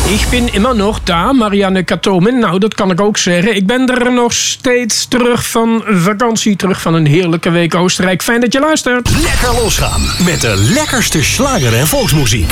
Ik ben immer nog daar, Marianne Katomen. Nou, dat kan ik ook zeggen. Ik ben er nog steeds terug van vakantie. Terug van een heerlijke week Oostenrijk. Fijn dat je luistert. Lekker losgaan met de lekkerste slager en volksmuziek.